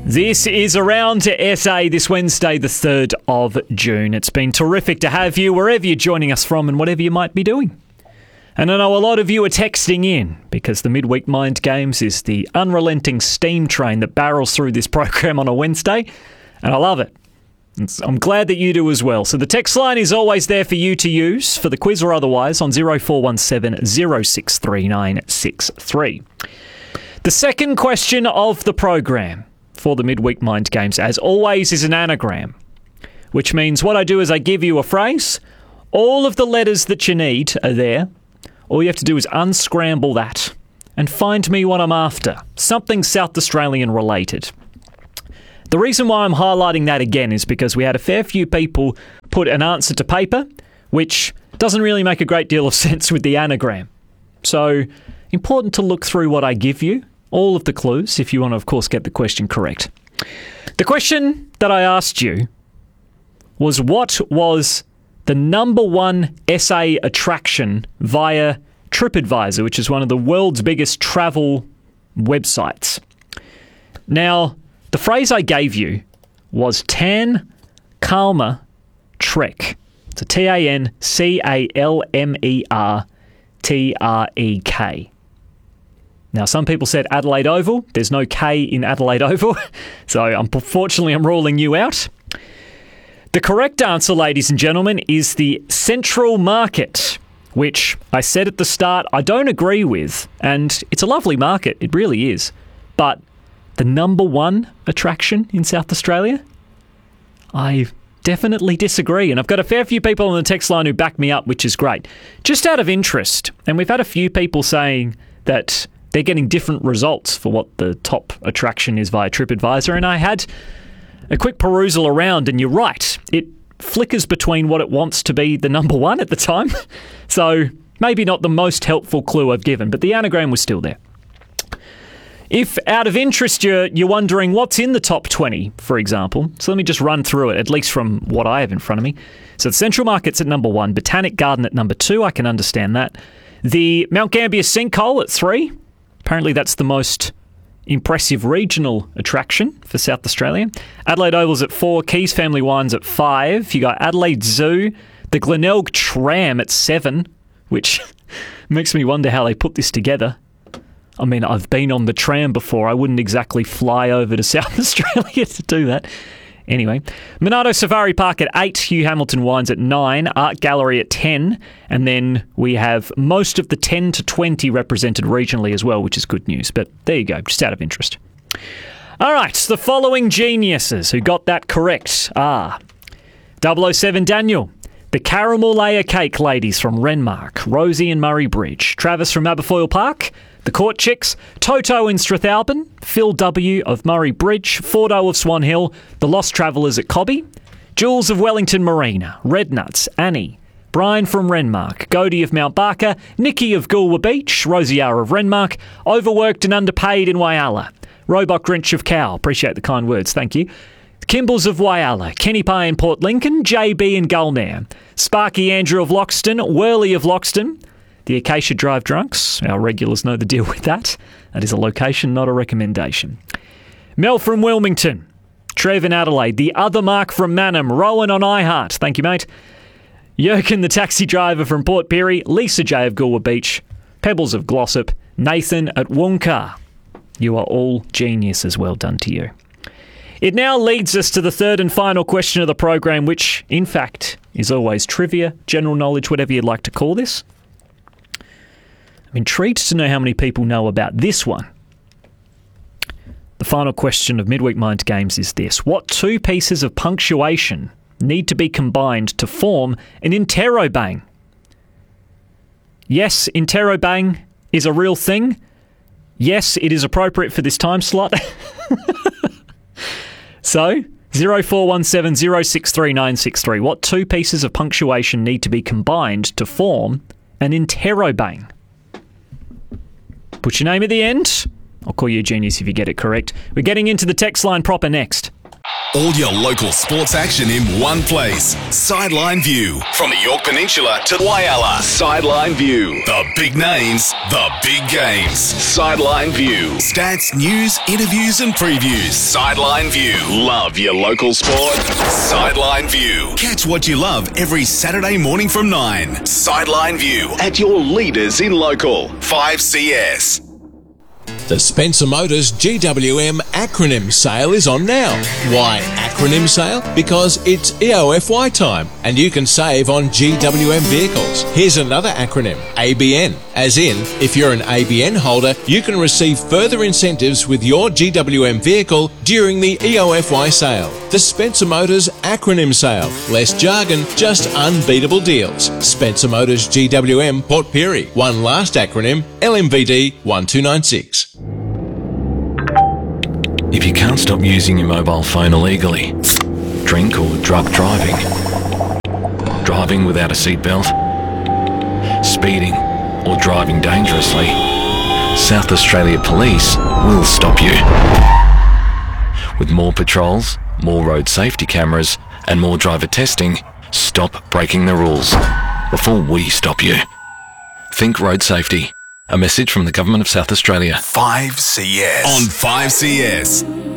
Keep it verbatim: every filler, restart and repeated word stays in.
This is Around to S A this Wednesday, the third of June. It's been terrific to have you wherever you're joining us from and whatever you might be doing. And I know a lot of you are texting in because the Midweek Mind Games is the unrelenting steam train that barrels through this program on a Wednesday, and I love it. It's, I'm glad that you do as well. So the text line is always there for you to use, for the quiz or otherwise, on zero four one seven, zero six three nine six three. The second question of the program for the Midweek Mind Games, as always, is an anagram, which means what I do is I give you a phrase, all of the letters that you need are there. All you have to do is unscramble that and find me what I'm after, something South Australian related. The reason why I'm highlighting that again is because we had a fair few people put an answer to paper, which doesn't really make a great deal of sense with the anagram. So, important to look through what I give you, all of the clues, if you want to, of course, get the question correct. The question that I asked you was, what was the number one S A attraction via TripAdvisor, which is one of the world's biggest travel websites? Now, the phrase I gave you was Tan Calmer Trek. It's a T A N C A L M E R T R E K. Now, some people said Adelaide Oval. There's no K in Adelaide Oval, so unfortunately I'm ruling you out. The correct answer, ladies and gentlemen, is the Central Market, which I said at the start I don't agree with, and it's a lovely market, it really is. But the number one attraction in South Australia? I definitely disagree, and I've got a fair few people on the text line who back me up, which is great. Just out of interest, and we've had a few people saying that they're getting different results for what the top attraction is via TripAdvisor, and I had a quick perusal around, and you're right. It flickers between what it wants to be the number one at the time. So maybe not the most helpful clue I've given, but the anagram was still there. If out of interest you're, you're wondering what's in the top twenty, for example, so let me just run through it, at least from what I have in front of me. So the Central Market's at number one, Botanic Garden at number two, I can understand that. The Mount Gambier Sinkhole at three. Apparently that's the most impressive regional attraction for South Australia. Adelaide Oval's at four, Keys Family Wines at five. You got Adelaide Zoo, the Glenelg Tram at seven, which makes me wonder how they put this together. I mean, I've been on the tram before. I wouldn't exactly fly over to South Australia to do that. Anyway, Monado Safari Park at eight, Hugh Hamilton Wines at nine, Art Gallery at ten, and then we have most of the ten to twenty represented regionally as well, which is good news. But there you go, just out of interest. All right, the following geniuses who got that correct are double oh seven Daniel, the Caramel Layer Cake Ladies from Renmark, Rosie and Murray Bridge, Travis from Aberfoyle Park, the Court Chicks, Toto in Strathalbyn, Phil W. of Murray Bridge, Fordo of Swan Hill, The Lost Travellers at Cobby, Jules of Wellington Marina, Red Nuts, Annie, Brian from Renmark, Godey of Mount Barker, Nikki of Goolwa Beach, Rosiara of Renmark, Overworked and Underpaid in Whyalla, Robot Grinch of Cow, appreciate the kind words, thank you, Kimbles of Whyalla, Kenny Pie in Port Lincoln, J B in Gulnare, Sparky Andrew of Loxton, Worley of Loxton, the Acacia Drive Drunks, our regulars know the deal with that. That is a location, not a recommendation. Mel from Wilmington, Trev in Adelaide, the other Mark from Mannum, Rowan on iHeart, thank you mate, Jurgen the taxi driver from Port Pirie, Lisa J of Goolwa Beach, Pebbles of Glossop, Nathan at Wooncar. You are all geniuses, well done to you. It now leads us to the third and final question of the program, which, in fact, is always trivia, general knowledge, whatever you'd like to call this. I'm intrigued to know how many people know about this one. The final question of Midweek Mind Games is this. What two pieces of punctuation need to be combined to form an interrobang? Yes, interrobang is a real thing. Yes, it is appropriate for this time slot. So, zero four one seven, zero six three nine six three. What two pieces of punctuation need to be combined to form an interrobang? Put your name at the end. I'll call you a genius if you get it correct. We're getting into the text line proper next. All your local sports action in one place. Sideline View. From the Yorke Peninsula to Whyalla. Sideline View. The big names, the big games. Sideline View. Stats, news, interviews and previews. Sideline View. Love your local sport. Sideline View. Catch what you love every Saturday morning from nine. Sideline View. At your leaders in local. five C S. The Spencer Motors G W M acronym sale is on now. Why acronym sale? Because it's E O F Y time and you can save on G W M vehicles. Here's another acronym, A B N. As in, if you're an A B N holder, you can receive further incentives with your G W M vehicle during the E O F Y sale. The Spencer Motors acronym sale. Less jargon, just unbeatable deals. Spencer Motors G W M Port Pirie. One last acronym, L M V D one two nine six. If you can't stop using your mobile phone illegally, drink or drug driving, driving without a seatbelt, speeding or driving dangerously, South Australia Police will stop you. With more patrols, more road safety cameras and more driver testing, stop breaking the rules before we stop you. Think road safety. A message from the Government of South Australia. five C S. On five C S.